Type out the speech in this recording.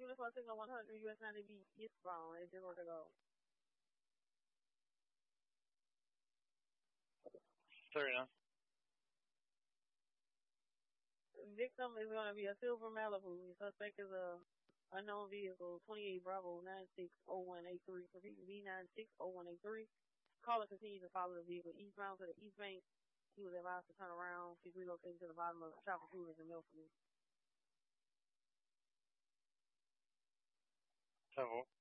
74 signal 100 US 90B eastbound at 0 to go. Sorry, now. Victim is going to be a silver Malibu. The suspect is a unknown vehicle, 28 Bravo 960183. Repeat, V960183. Caller continues to follow the vehicle eastbound to the east bank. He was advised to turn around. She's relocated to the bottom of Chopper Coolers in Milford. Tá bom.